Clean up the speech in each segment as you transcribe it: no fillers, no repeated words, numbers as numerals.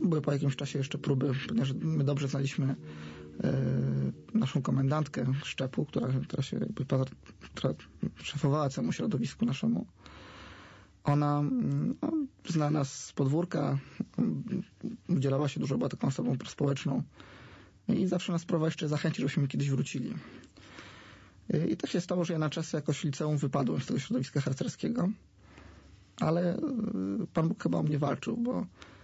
Były po jakimś czasie jeszcze próby, ponieważ my dobrze znaliśmy naszą komendantkę szczepu, która się jakby, która szefowała całemu środowisku naszemu. Ona zna nas z podwórka, udzielała się dużo, była taką osobą prospołeczną i zawsze nas próbowała jeszcze zachęcić, żebyśmy kiedyś wrócili. I tak się stało, że ja na czas jakoś w liceum wypadłem z tego środowiska harcerskiego, ale Pan Bóg chyba o mnie walczył, bo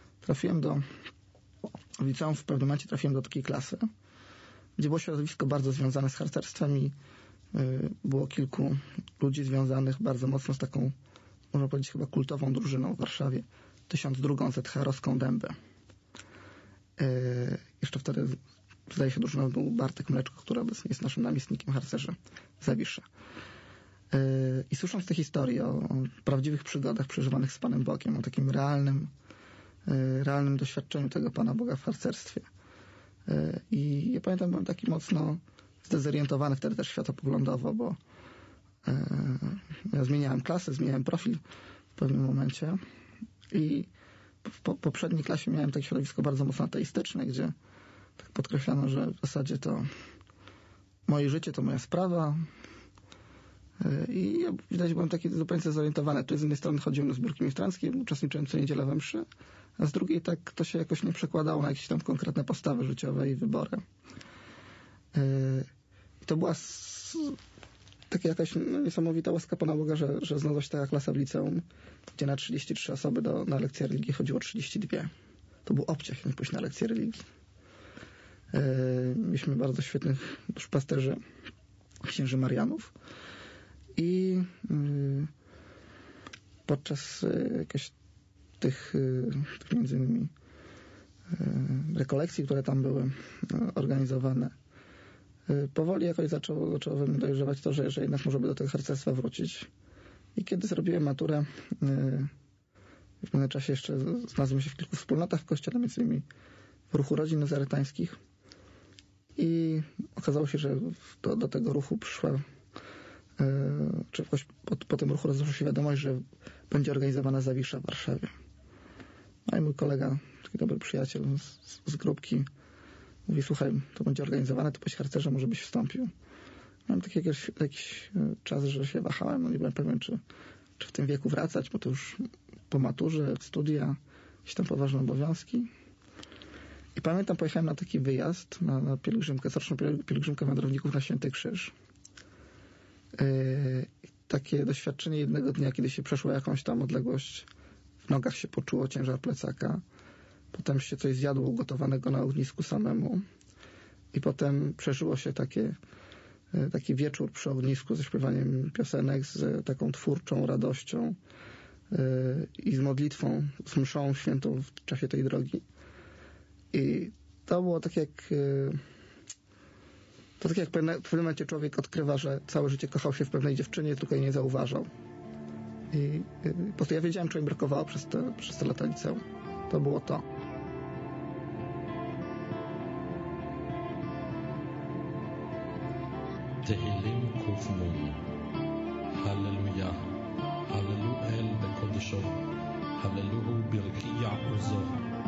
w liceum w pewnym momencie trafiłem do takiej klasy, gdzie było środowisko bardzo związane z harcerstwem i było kilku ludzi związanych bardzo mocno z taką, można powiedzieć, chyba kultową drużyną w Warszawie, 1002 ZHR-owską Dębę. Jeszcze wtedy, zdaje się, drużyną był Bartek Mleczko, który obecnie jest naszym namiestnikiem harcerzy w Zawiszy. I słysząc te historie o prawdziwych przygodach przeżywanych z Panem Bogiem, o takim realnym doświadczeniu tego Pana Boga w harcerstwie. I ja pamiętam, byłem taki mocno zdezorientowany wtedy też światopoglądowo, bo ja zmieniałem klasę, zmieniałem profil w pewnym momencie i w poprzedniej klasie miałem takie środowisko bardzo mocno ateistyczne, gdzie tak podkreślano, że w zasadzie to moje życie to moja sprawa i ja widać byłem taki zupełnie zorientowany. Tu z jednej strony chodziłem na zbiórki ministranckie, uczestniczyłem co niedzielę we mszy, a z drugiej tak to się jakoś nie przekładało na jakieś tam konkretne postawy życiowe i wybory. I to była taka jakaś niesamowita łaska Pana Boga, że znalazła się taka klasa w liceum, gdzie na 33 osoby na lekcję religii chodziło 32. To był obciach, jak pójść na lekcję religii. Mieliśmy bardzo świetnych duszpasterzy, księży Marianów i podczas jakichś tych między innymi rekolekcji, które tam były organizowane, powoli jakoś zaczęło we mnie dojrzewać to, że jednak może by do tego harcerstwa wrócić. I kiedy zrobiłem maturę, w pewnym czasie jeszcze znalazłem się w kilku wspólnotach w kościele, między innymi w ruchu rodzin nazaretańskich. I okazało się, że do tego ruchu przyszła, czy po tym ruchu rozeszła się wiadomość, że będzie organizowana Zawisza w Warszawie. No i mój kolega, taki dobry przyjaciel z grupki, mówi: słuchaj, to będzie organizowane, to byś harcerza, może byś wstąpił. Miałem taki jakiś czas, że się wahałem, no nie byłem pewien, czy w tym wieku wracać, bo to już po maturze, studia, jakieś tam poważne obowiązki. I pamiętam, pojechałem na taki wyjazd, na pielgrzymkę, coroczną pielgrzymkę wędrowników na Święty Krzyż. Takie doświadczenie jednego dnia, kiedy się przeszło jakąś tam odległość, w nogach się poczuło ciężar plecaka, potem się coś zjadło ugotowanego na ognisku samemu i potem przeżyło się taki wieczór przy ognisku ze śpiewaniem piosenek, z taką twórczą radością i z modlitwą, z mszą świętą w czasie tej drogi. I to było tak jak w pewnym momencie człowiek odkrywa, że całe życie kochał się w pewnej dziewczynie, tylko jej nie zauważał. I po prostu ja wiedziałem, czego mi brakowało przez te lata liceum. To było to. תהילים ק"נ הללויה הללו אל בקודשו הללוהו ברקיע עוזו